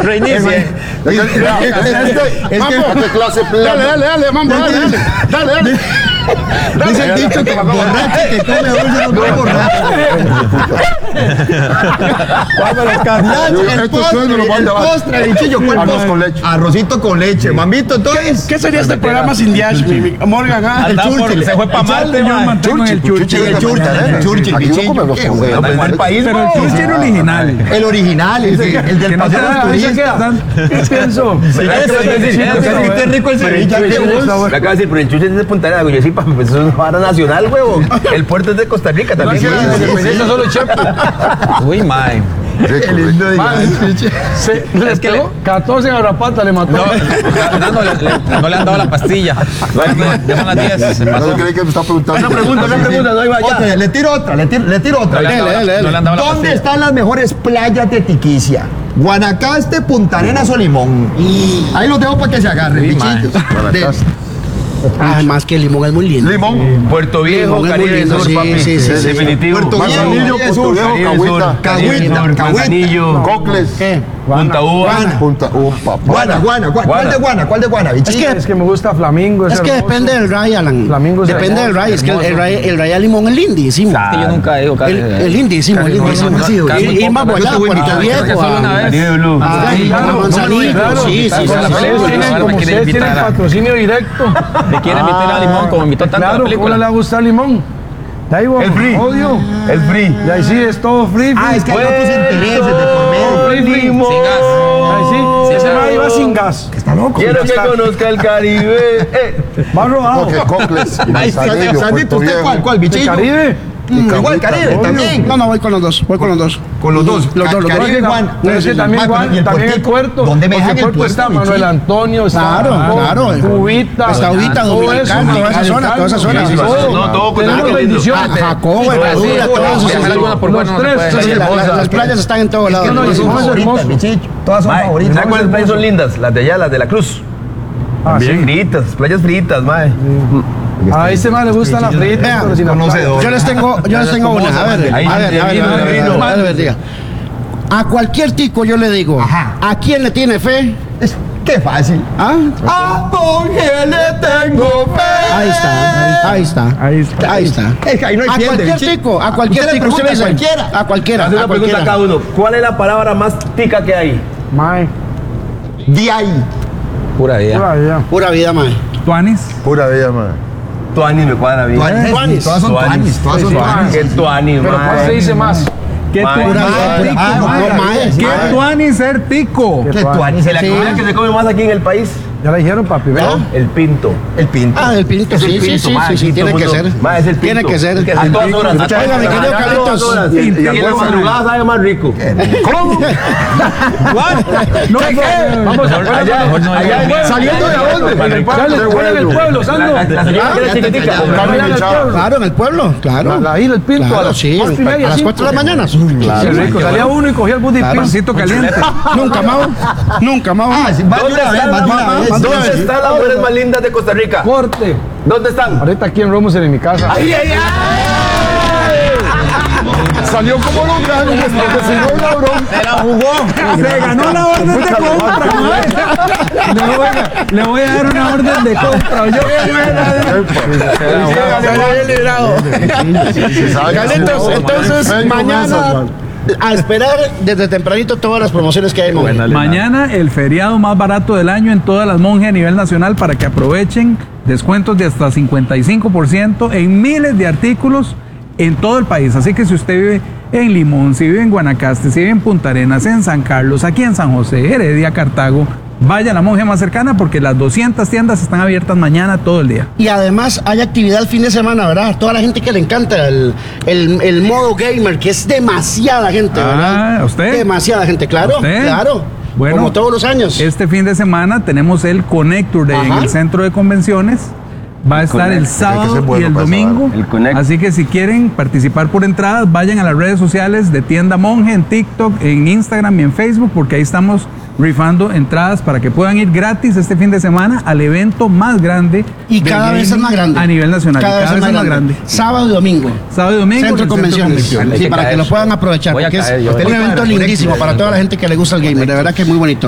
Reinicie. Dale, mambo, dale. Dice el dicho que borracho que come dulce no come borracho. El postre, bichillo, ¿cuál Arroz con leche. Arrocito con leche. Mamito, entonces. ¿Qué sería este programa sin Diash, Morgan? El Churchill. Se fue para Marte, Yo me mantengo en el Churchill. El Churchill, bichillo. el país. Pero el Churchill original. El original, el del paseo de los turistas. ¿Qué pienso? Qué rico el ceviche. Me acaba de decir, pero el Chuche es de Punta Arenas, güey. Yo sí, papi, pues eso es una vara nacional, huevón. El puerto es de Costa Rica también. Eso solo Chepe. Uy, mae. Qué lindo ¿Les quedó? 14 garrapatas le mató. No le han dado la pastilla. Ya son las 10. Se pasó. No creí que me está preguntando. Una pregunta, no iba allá. Le tiro otra. No le han dado la ¿Dónde pastilla. están las mejores playas de Tiquicia? Guanacaste, Punta Arenas o Limón. Ahí los dejo para que se agarren, bichillos. Más que Limón es muy lindo. Limón. Puerto Viejo, Limón es muy Caribe lindo, Sur, sí, papi. sí, sí, sí. Definitivo. Puerto Viejo, Manzanillo, Puerto Viejo, Cahuita. Manzanillo, Cocles. ¿Qué? Punta Uva. Punta Upa. Guana. ¿Cuál de Guana, bichillo? Es que me gusta Flamingo. Es que depende del Ray, Alan. Flamingo es Depende del Ray. Es que el Ray a Limón es lindísimo. Que yo nunca he ido casi. El lindísimo, el lindísimo. Ir más allá, Puerto Viejo. Caribe Blue. Manzanillo, sí. Ustedes tienen patrocinio directo. Me quiere invitar a Limón como invitó tanto a la Claro, ¿cómo película. le va a gustar Limón? De ahí, El free. Odio. El free. Y ahí sí es todo free. Es que hay otros intereses de por medio. Free. Sin gas. Ahí sí. Ese man iba sin gas. Está loco. Quiero que conozca el Caribe. Va robado. Porque Cocles y Manzanillo, Sandito, Puerto ¿usted Viejo. cuál, ¿El bichillo? Caribe? Igual Caribe, también. No, voy con los dos. Con los dos. Caribe y Juan. No, es que también el puerto. ¿Dónde me dejan el puerto? puerto? Está Manuel Antonio, está Claro. Cubita. Está Ubita, Dominicano, toda esa zona. No, todo con Tenemos la bendición. Jacobo, Herradura, todos Los tres. Las playas están en todos lados. no, Son es hermoso. favoritas, bichillo. Todas son favoritas. ¿Sabes cuáles playas son lindas? Las de allá, las de la Cruz. Bien fritas, playas fritas, mae. A ese man le gusta la frita, pero sin Conocedor. Yo les tengo una. A ver, diga. A cualquier tico yo le digo, Ajá. ¿a quién le tiene fe? Qué fácil. ¿Ah? A Don G le tengo fe. Ahí está. Es que ahí no hay A pierde, cualquier bichillo. tico, a cualquier Usted le tico. pregunta a cualquiera. A cualquiera. Hace una pregunta a cada uno. ¿Cuál es la palabra más tica que hay? Mae. De ahí. Pura vida. Pura vida, mae. Tuanis. Pura vida, man. Tuanis me cuadra bien. Tuanis. Todas son tuanis. Todas son tuanis. ¿Qué tuanis, Pero ¿cuál se mae? dice más? ¿Qué Mae. tuanis? ¿Qué tuanis ser tico? Qué tuanis. ¿La comida que se come más aquí en el país? Ya la dijeron, papi, ¿verdad? El pinto. El pinto. El pinto, Es el sí, pinto, mae, sí, tiene que ser. Mae, es el pinto. Tiene que ser. A todas horas. Oiga, mi querido Carlitos. Y en la madrugada sabe más rico. ¿Cómo? Vamos Allá ¿Saliendo de dónde? en el pueblo, Sandro. La señora que era chiquitica. Claro, en el pueblo, claro. La isla, el pinto. Claro, sí. A las 4 de la mañana. Qué rico. Salía uno y cogía el bus de pinto. Pancito caliente. Nunca, Mau. Sí, más de una vez, más de una vez. ¿Dónde están las mujeres más lindas de Costa Rica? Corte. ¿Dónde están? Ahorita aquí en Romus, en mi casa. ¡Ay, ay, ay! Salió como local, porque se dio cabrón. Se la jugó. Se ganó la orden de compra, mae. Le voy a dar una orden de compra. Yo Carlitos, entonces mañana a esperar desde tempranito todas las promociones que hay. Mañana el feriado más barato del año en todas las monjas a nivel nacional para que aprovechen descuentos de hasta 55% en miles de artículos en todo el país. Así que si usted vive en Limón, si vive en Guanacaste, si vive en Punta Arenas, en San Carlos, aquí en San José, Heredia, Cartago, vaya a la monja más cercana porque las 200 tiendas están abiertas mañana todo el día. Y además hay actividad el fin de semana, ¿verdad? Toda la gente que le encanta el modo gamer, que es demasiada gente, ¿verdad? ¿A usted? Demasiada gente, claro, ¿Usted? claro. Bueno, como todos los años. Este fin de semana tenemos el Connector Day en Ajá. el centro de convenciones. Va a estar el sábado ser bueno y el para esa domingo. vara. El Connect. Así que si quieren participar por entradas, vayan a las redes sociales de Tienda Monje en TikTok, en Instagram y en Facebook, porque ahí estamos rifando entradas para que puedan ir gratis este fin de semana al evento más grande. Y de cada vez es gaming más grande. A nivel nacional. Cada vez es más grande. Sábado y domingo. Sábado y domingo. Centro de en el Convenciones. Convenciones. Sí, Hay que para que caer. lo puedan aprovechar. Voy a Porque caer, es yo. un evento lindísimo para toda la gente que le gusta el gamer. De verdad que es muy bonito.